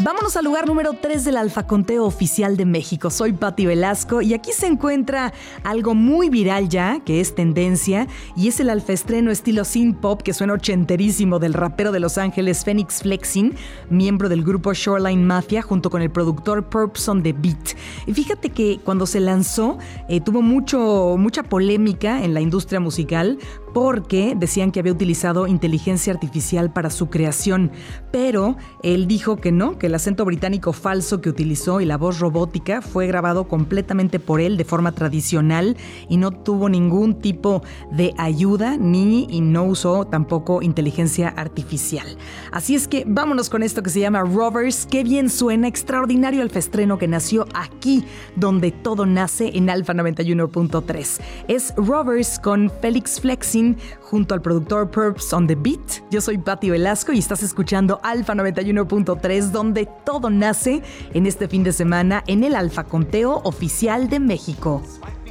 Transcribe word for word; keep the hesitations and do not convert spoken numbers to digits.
Vámonos al lugar número tres del Alfa Conteo Oficial de México. Soy Patti Velasco y aquí se encuentra algo muy viral ya, que es tendencia, y es el alfa estreno estilo synth pop que suena ochenterísimo del rapero de Los Ángeles Phoenix Flexing, miembro del grupo Shoreline Mafia, junto con el productor Purps on the Beat. Y fíjate que cuando se lanzó eh, tuvo mucho, mucha polémica en la industria musical porque decían que había utilizado inteligencia artificial para su creación, pero él dijo que no, que el acento británico falso que utilizó y la voz robótica fue grabado completamente por él de forma tradicional y no tuvo ningún tipo de ayuda ni y no usó tampoco inteligencia artificial. Así es que vámonos con esto que se llama Rovers. Qué bien suena, extraordinario alfaestreno que nació aquí donde todo nace en Alfa noventa y uno punto tres. Es Rovers con Felix Flexing junto al productor Purps on the Beat. Yo soy Patti Velasco y estás escuchando Alfa noventa y uno punto tres, donde todo nace en este fin de semana en el Alfa Conteo Oficial de México.